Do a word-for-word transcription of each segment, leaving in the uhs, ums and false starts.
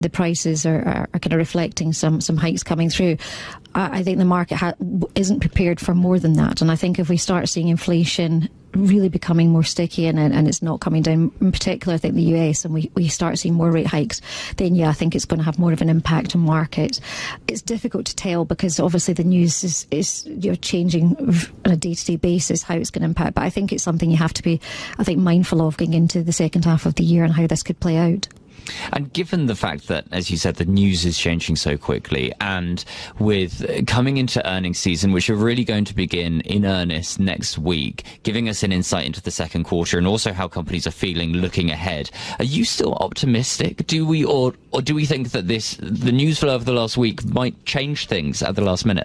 the prices are, are, are kind of reflecting some some hikes coming through. I, I think the market ha- isn't prepared for more than that. And I think if we start seeing inflation really becoming more sticky and, and it's not coming down, in particular I think the U S, and we, we start seeing more rate hikes, then yeah, I think it's going to have more of an impact on markets. It's difficult to tell because obviously the news is, is you know, changing on a day-to-day basis how it's going to impact, but I think it's something you have to be, I think, mindful of going into the second half of the year and how this could play out. And given the fact that, as you said, the news is changing so quickly, and with coming into earnings season, which are really going to begin in earnest next week, giving us an insight into the second quarter and also how companies are feeling looking ahead, are you still optimistic? Do we, or, or do we think that this, the news flow of the last week might change things at the last minute?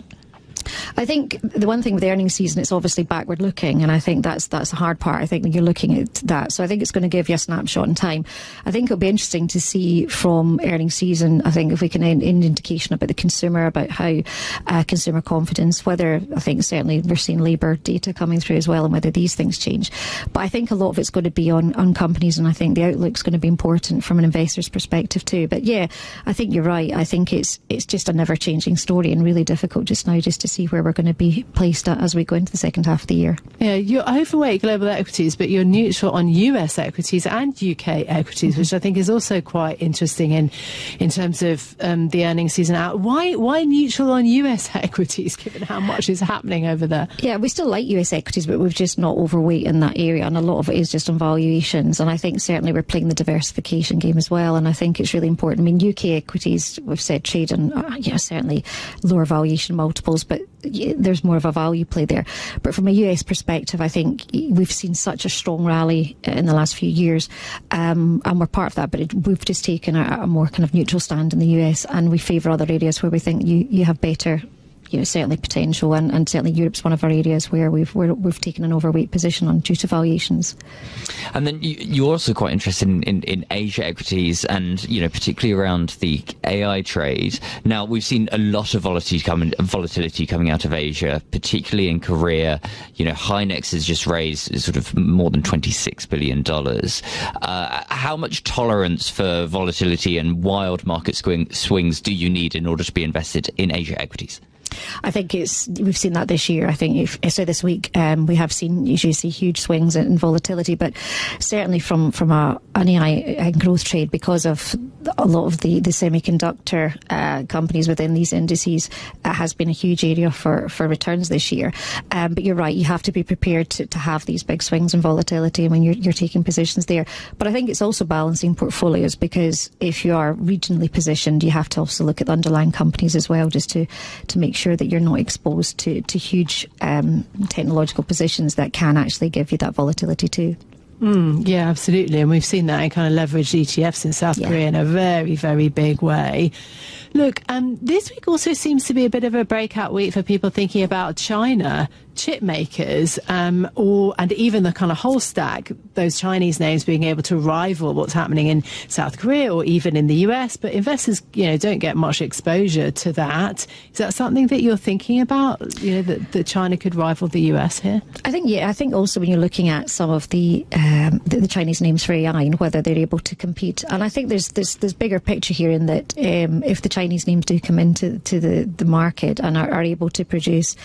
I think the one thing with the earnings season, it's obviously backward looking, and I think that's that's the hard part. I think when you're looking at that, so I think it's going to give you a snapshot in time. I think it'll be interesting to see from earnings season, I think, if we can get an indication about the consumer, about how uh, consumer confidence, whether, I think certainly we're seeing labour data coming through as well, and whether these things change. But I think a lot of it's going to be on, on companies, and I think the outlook's going to be important from an investor's perspective too. But yeah, I think you're right. I think it's it's just a never-changing story and really difficult just now just to see where we're going to be placed at as we go into the second half of the year. Yeah, you're overweight global equities, but you're neutral on U S equities and U K equities, mm-hmm. which I think is also quite interesting in in terms of um, the earnings season out. Why why neutral on U S equities, given how much is happening over there? Yeah, we still like U S equities, but we've just not overweight in that area, and a lot of it is just on valuations. And I think certainly we're playing the diversification game as well, and I think it's really important. I mean, U K equities, we've said, trade on uh, yeah, certainly lower valuation multiples, but there's more of a value play there. But from a U S perspective, I think we've seen such a strong rally in the last few years, um, and we're part of that, but it, we've just taken a, a more kind of neutral stand in the U S, and we favour other areas where we think you, you have better, you know, certainly potential, and, and certainly Europe's one of our areas where we've we're, we've taken an overweight position on due to valuations. And then you, you're also quite interested in, in, in Asia equities, and you know, particularly around the A I trade. Now we've seen a lot of volatility coming volatility coming out of Asia, particularly in Korea. You know, Hynex has just raised sort of more than twenty-six billion dollars. Uh, how much tolerance for volatility and wild market swing, swings do you need in order to be invested in Asia equities? I think it's we've seen that this year. I think if, so this week um, we have seen usually see huge swings in volatility, but certainly from from a, an A I growth trade, because of a lot of the the semiconductor uh, companies within these indices, uh, has been a huge area for for returns this year. Um, but you're right, you have to be prepared to, to have these big swings in volatility when you're you're taking positions there. But I think it's also balancing portfolios, because if you are regionally positioned, you have to also look at the underlying companies as well, just to to make sure that you're not exposed to, to huge um, technological positions that can actually give you that volatility too. Mm, yeah, absolutely. And we've seen that in kind of leveraged E T Fs in South yeah. Korea in a very, very big way. Look, um, this week also seems to be a bit of a breakout week for people thinking about China chip makers, um, or and even the kind of whole stack, those Chinese names being able to rival what's happening in South Korea or even in the U S. But investors, you know, don't get much exposure to that. Is that something that you're thinking about? You know, that, that China could rival the U S here? I think, yeah. I think also when you're looking at some of the um, the, the Chinese names for A I and whether they're able to compete, and I think there's this there's bigger picture here in that um, if the Chinese names do come into to the the market and are, are able to produce.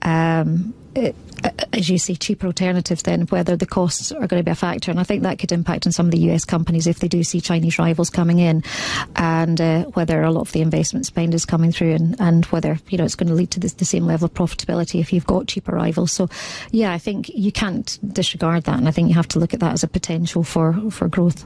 Um, It, as you say, cheaper alternatives, then whether the costs are going to be a factor. And I think that could impact on some of the U S companies if they do see Chinese rivals coming in, and uh, whether a lot of the investment spend is coming through, and, and whether, you know, it's going to lead to this, the same level of profitability if you've got cheaper rivals. So yeah, I think you can't disregard that, and I think you have to look at that as a potential for, for growth.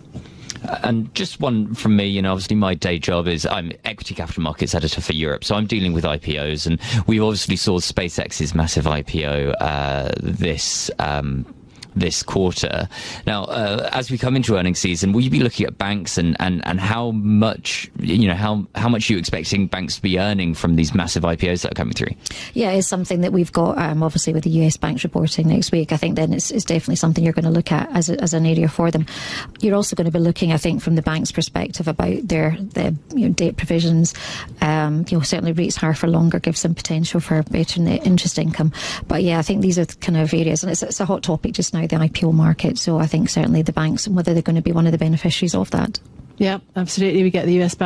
And just one from me, you know, obviously my day job is I'm equity capital markets editor for Europe, so I'm dealing with I P Os, and we obviously saw SpaceX's massive I P O uh, this um, this quarter. Now, uh, as we come into earnings season, will you be looking at banks and, and, and how much, you know, how, how much are you expecting banks to be earning from these massive I P Os that are coming through? Yeah, it's something that we've got, um, obviously, with the U S banks reporting next week. I think then it's, it's definitely something you're going to look at as, a, as an area for them. You're also going to be looking, I think, from the bank's perspective about their, their you know, debt provisions. Um, you know, certainly rates higher for longer gives some potential for better net interest income. But yeah, I think these are the kind of areas, and it's, it's a hot topic just now, the I P O market. So I think certainly the banks, and whether they're going to be one of the beneficiaries of that. Yeah, absolutely. We get the U S